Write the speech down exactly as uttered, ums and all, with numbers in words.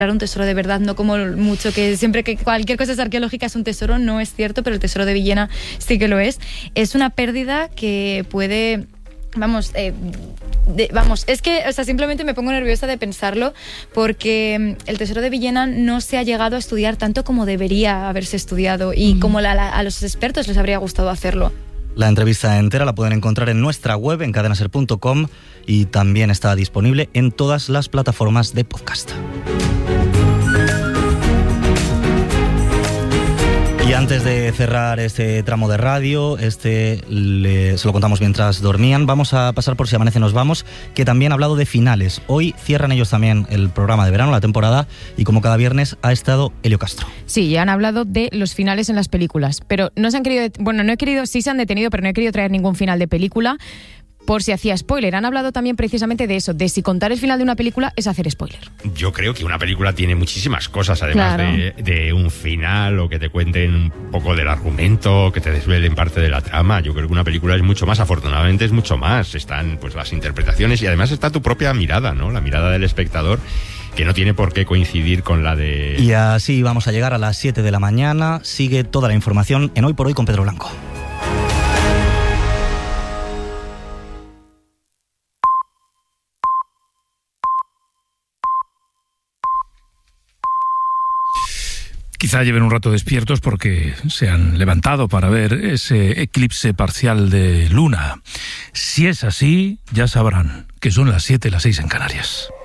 un tesoro de verdad, no como mucho que siempre que cualquier cosa es arqueológica es un tesoro, no es cierto, pero el tesoro de Villena sí que lo es. Es una pérdida que puede, vamos, eh, de, vamos, es que, o sea, simplemente me pongo nerviosa de pensarlo porque el tesoro de Villena no se ha llegado a estudiar tanto como debería haberse estudiado y mm. como la, la, a los expertos les habría gustado hacerlo. La entrevista entera la pueden encontrar en nuestra web, en cadena ser punto com, y también está disponible en todas las plataformas de podcast. Y antes de cerrar este tramo de radio, este le, se lo contamos mientras dormían, vamos a pasar por Si Amanece Nos Vamos, que también ha hablado de finales. Hoy cierran ellos también el programa de verano, la temporada, y como cada viernes ha estado Elio Castro. Sí, ya han hablado de los finales en las películas, pero no se han querido, bueno, no he querido, sí se han detenido, pero no he querido traer ningún final de película, por si hacía spoiler. Han hablado también precisamente de eso, de si contar el final de una película es hacer spoiler. Yo creo que una película tiene muchísimas cosas, además claro. de, de un final, o que te cuenten un poco del argumento, que te desvelen parte de la trama. Yo creo que una película es mucho más, afortunadamente es mucho más. Están pues las interpretaciones y además está tu propia mirada, ¿no? La mirada del espectador, que no tiene por qué coincidir con la de... Y así vamos a llegar a las siete de la mañana. Sigue toda la información en Hoy por Hoy con Pedro Blanco. Quizá lleven un rato despiertos porque se han levantado para ver ese eclipse parcial de luna. Si es así, ya sabrán que son las siete, las seis en Canarias.